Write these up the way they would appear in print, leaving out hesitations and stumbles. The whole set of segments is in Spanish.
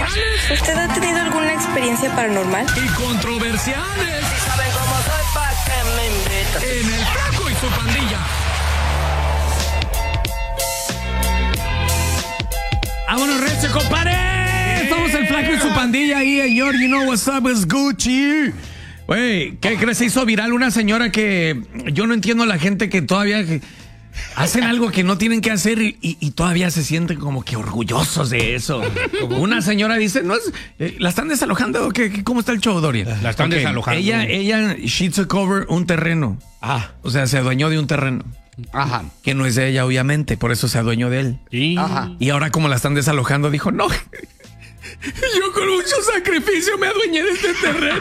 controversiales. ¿Usted ha tenido alguna experiencia paranormal? Y controversiales. Si saben cómo soy, ¿pa' qué me invitan? En El Flaco y su pandilla. ¡Vámonos, recio, compadre! Estamos El Flaco y su pandilla ahí, señor. You know what's up, it's Gucci. Güey, ¿qué crees? Se hizo viral una señora que yo no entiendo a la gente que todavía hacen algo que no tienen que hacer y todavía se sienten como que orgullosos de eso. Una señora dice, no es, ¿la están desalojando? ¿Cómo está el show, Dorian? La están desalojando. Ella, she took over un terreno. O sea, se adueñó de un terreno. Ajá. Que no es de ella, obviamente, por eso se adueñó de él. Sí. Ajá. Y ahora como la están desalojando, dijo, no, yo con mucho sacrificio me adueñé de este terreno.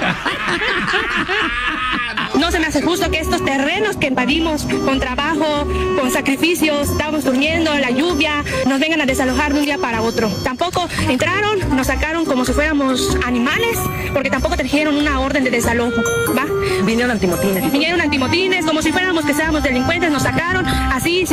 No se me hace justo que estos terrenos que invadimos con trabajo, con sacrificios, estamos durmiendo en la lluvia, nos vengan a desalojar de un día para otro. Tampoco entraron, nos sacaron como si fuéramos animales, porque tampoco trajeron una orden de desalojo, ¿va? Vinieron antimotines. Vinieron antimotines, como si fuéramos que seamos delincuentes, nos sacaron así.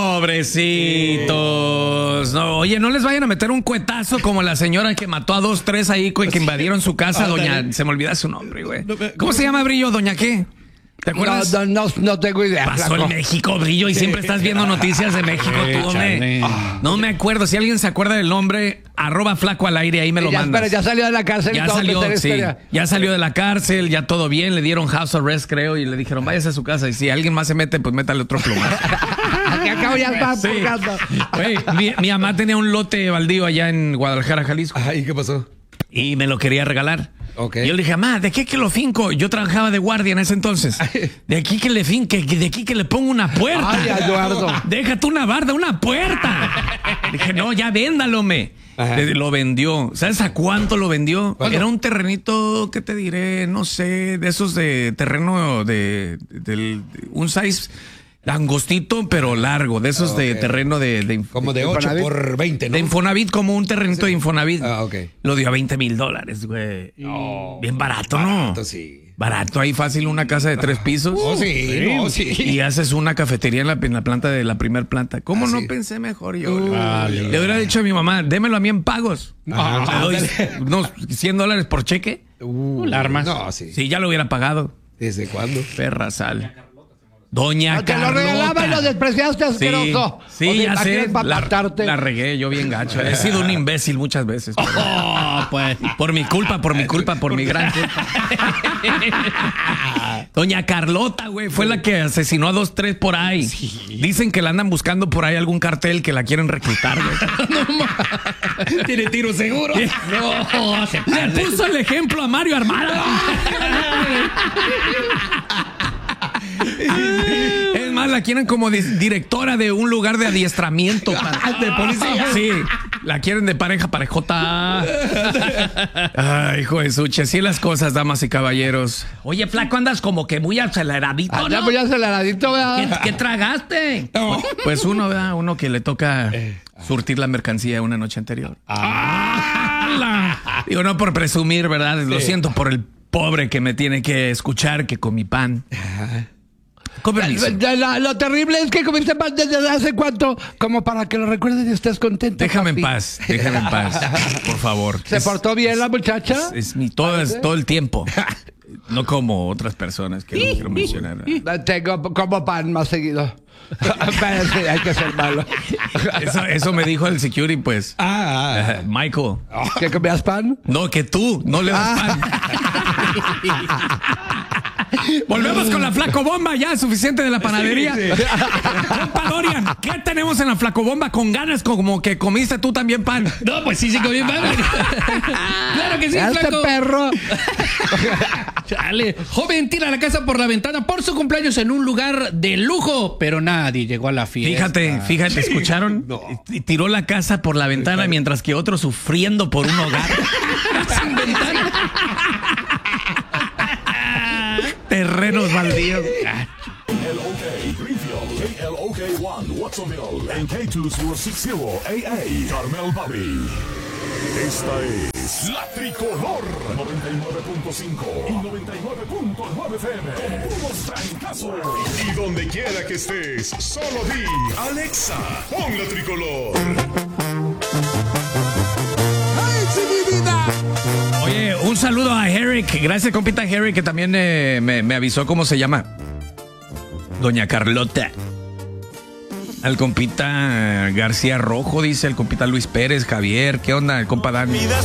Pobrecitos. No, oye, no les vayan a meter un cuetazo como la señora que mató a 2, 3 ahí que invadieron su casa, doña, se me olvida su nombre, güey. ¿Cómo se llama, Brillo? ¿Doña qué? ¿Te acuerdas? No tengo idea. Pasó en México, Brillo, y siempre estás viendo noticias de México, tú, hombre. No me acuerdo. Si alguien se acuerda del nombre, @Flaco al aire, ahí me lo mandas. Pero ya salió de la cárcel. Ya salió, sí. Ya salió de la cárcel, ya todo bien. Le dieron house arrest, creo, y le dijeron, váyase a su casa. Y si alguien más se mete, pues métale otro plumazo. Aquí acabo ya está purgando. Mi mamá tenía un lote baldío allá en Guadalajara, Jalisco. ¿Y qué pasó? Y me lo quería regalar. Okay. Y yo le dije, mamá, ¿de qué que lo finco? Yo trabajaba de guardia en ese entonces. De aquí que le finque, de aquí que le pongo una puerta. Ay, Eduardo. Déjate una barda, una puerta. Dije, no, ya véndalo, Lo vendió. ¿Sabes a cuánto lo vendió? ¿Cuánto? Era un terrenito, ¿qué te diré? No sé, de esos de terreno de un size angostito, pero largo. De esos de terreno de como de 8 por 20, ¿no? De Infonavit, como un terrenito de Infonavit. Ok. Lo dio a $20,000, güey. Bien barato, ¿no? Barato, sí. Barato, ahí fácil una casa de 3 pisos. Sí. Y haces una cafetería en la planta de la primer planta. ¿Cómo no sí. pensé mejor yo? Le hubiera dicho a mi mamá, démelo a mí en pagos. Le doy unos $100 por cheque. La armas. No, sí. Sí, ya lo hubiera pagado. ¿Desde cuándo? Perra sal. Doña Te lo Carlota. regalaba y lo despreciaste, asqueroso. Sí, ya sé. Matarte. La regué yo bien gacho. He sido un imbécil muchas veces. Pues. Por mi culpa, por mi gran culpa. Doña Carlota, güey, fue la que asesinó a 2, 3 por ahí. Sí. Dicen que la andan buscando por ahí algún cartel que la quieren reclutar, güey. ¿Tiene tiro seguro? No, le puso el ejemplo a Mario Armada. Es más, la quieren como directora de un lugar de adiestramiento de policía. Sí, la quieren de parejota. Ay, hijo de suche, así las cosas, damas y caballeros. Oye, Flaco, andas como que muy aceleradito, ¿no? Anda muy aceleradito, ¿verdad? ¿Qué tragaste? Pues uno, ¿verdad? Uno que le toca surtir la mercancía una noche anterior. Digo, no por presumir, ¿verdad? Lo siento por el pobre que me tiene que escuchar que con mi pan. Con permiso. Lo terrible es que comiste pan desde hace cuánto, como para que lo recuerdes y estés contento. Déjame papi. en paz, por favor. ¿Se portó bien la muchacha? Es todo el tiempo. No como otras personas que no quiero mencionar. Tengo como pan más seguido. Pero sí, hay que ser malo. Eso me dijo el security, pues. Michael. ¿Que comías pan? No, que tú no le das pan. Volvemos con la Flacobomba, ya suficiente de la panadería. Sí. Compa Dorian, ¿qué tenemos en la Flacobomba con ganas como que comiste tú también pan? No, pues sí comí pan. Claro que sí, Flaco. Perro. Chale. Joven tira la casa por la ventana por su cumpleaños en un lugar de lujo, pero nadie llegó a la fiesta. Fíjate, ¿escucharon? No. Tiró la casa por la ventana mientras que otro sufriendo por un hogar. Sin ventana. Terrenos baldíos. LOK Greenfield, KLOK 1 Watsonville, en K260 AA, Carmel Valley. Esta es La Tricolor 99.5 y 99.9 FM. Con puros trancazos. Y donde quiera que estés, solo di Alexa, pon La Tricolor. ¡Ay, sí! saludo a Eric. Gracias, compita Eric, que también me avisó cómo se llama. Doña Carlota. Al compita García Rojo, dice el compita Luis Pérez, Javier. ¿Qué onda, el compa Dan?